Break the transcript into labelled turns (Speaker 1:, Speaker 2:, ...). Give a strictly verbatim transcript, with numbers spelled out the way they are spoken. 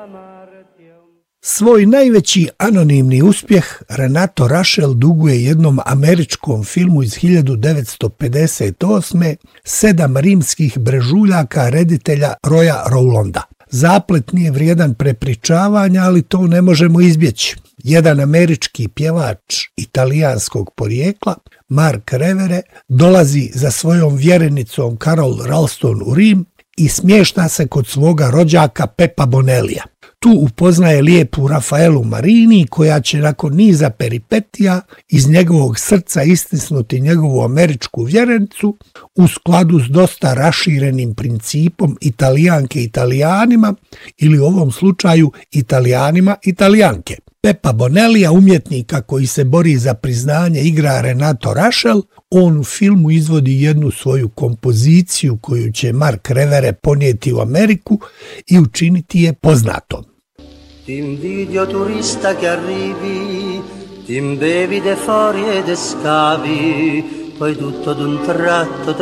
Speaker 1: Svoj najveći anonimni uspjeh Renato Rašel duguje jednom američkom filmu iz hiljadu devetsto pedeset osme Sedam rimskih brežuljaka reditelja Roya Rowlanda. Zaplet nije vrijedan prepričavanja, ali to ne možemo izbjeći. Jedan američki pjevač italijanskog porijekla, Mark Revere, dolazi za svojom vjerenicom Carol Ralston u Rim i smješta se kod svoga rođaka Pepa Bonellija. Tu upoznaje lijepu Rafaelu Marini, koja će nakon niza peripetija iz njegovog srca istisnuti njegovu američku vjerenicu u skladu s dosta raširenim principom Italijanke Italijanima ili u ovom slučaju Italijanima Italijanke. Pepa Bonellija, umjetnika koji se bori za priznanje, igra Renato Rašel. On u filmu izvodi jednu svoju kompoziciju koju će Mark Revere ponijeti u Ameriku i učiniti je poznatom.
Speaker 2: Ti invidio turista che arrivi, ti imbevi de fuori ed scavi, poi tutto d'un tratto